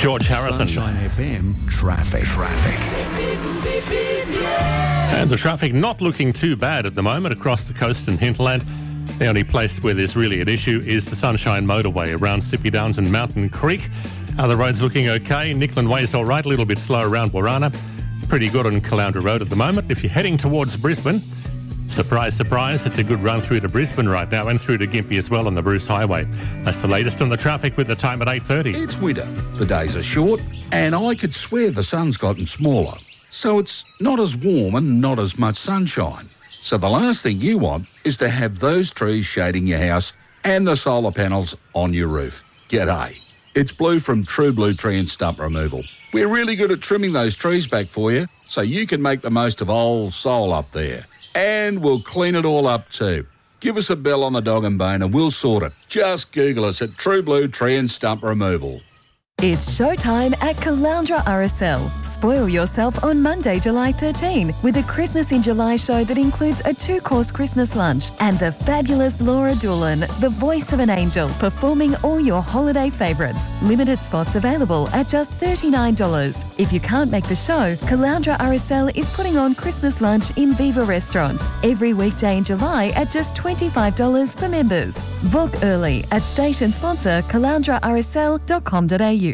George Harrison. Sunshine FM traffic. And the traffic not looking too bad at the moment across the coast and hinterland. The only place where there's really an issue is the Sunshine Motorway around Sippy Downs and Mountain Creek. Other roads looking okay. Nickland Way's all right, a little bit slow around Warana. Pretty good on Caloundra Road at the moment. If you're heading towards Brisbane, surprise, surprise, it's a good run through to Brisbane right now and through to Gympie as well on the Bruce Highway. That's the latest on the traffic with the time at 8:30. It's winter. The days are short, and I could swear the sun's gotten smaller. So it's not as warm and not as much sunshine. So the last thing you want is to have those trees shading your house and the solar panels on your roof. G'day. It's Blue from True Blue Tree and Stump Removal. We're really good at trimming those trees back for you so you can make the most of old soul up there. And we'll clean it all up too. Give us a bell on the dog and bone and we'll sort it. Just Google us at True Blue Tree and Stump Removal. It's showtime at Caloundra RSL. Spoil yourself on Monday, July 13 with a Christmas in July show that includes a 2-course Christmas lunch and the fabulous Laura Doolan, the voice of an angel, performing all your holiday favourites. Limited spots available at just $39. If you can't make the show, Caloundra RSL is putting on Christmas lunch in Viva Restaurant every weekday in July at just $25 for members. Book early at station sponsor caloundrarsl.com.au.